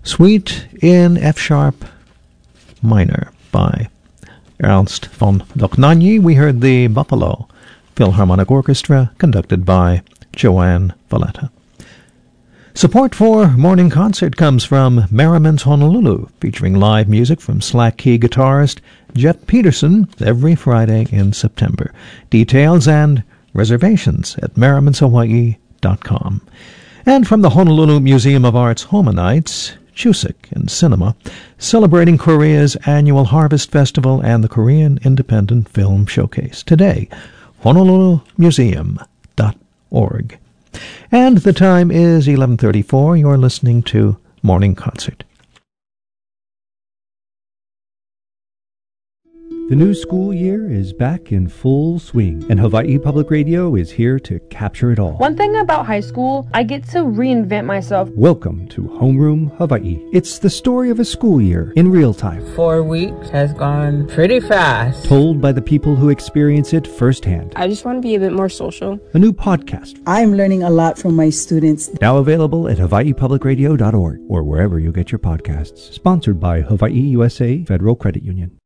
Suite in F-sharp minor by Ernst von Dohnanyi. We heard the Buffalo Philharmonic Orchestra, conducted by Joanne Valletta. Support for Morning Concert comes from Merriman's Honolulu, featuring live music from slack key guitarist Jet Peterson every Friday in September. Details and reservations at merrimanshawaii.com. And from the Honolulu Museum of Art's Homa Nights, Chuseok and Cinema, celebrating Korea's annual Harvest Festival and the Korean Independent Film Showcase. Today, honolulumuseum.org. And the time is 11:34. You're listening to Morning Concert. The new school year is back in full swing, and Hawaii Public Radio is here to capture it all. One thing about high school, I get to reinvent myself. Welcome to Homeroom Hawaii. It's the story of a school year in real time. 4 weeks has gone pretty fast. Told by the people who experience it firsthand. I just want to be a bit more social. A new podcast. I'm learning a lot from my students. Now available at hawaiipublicradio.org or wherever you get your podcasts. Sponsored by Hawaii USA Federal Credit Union.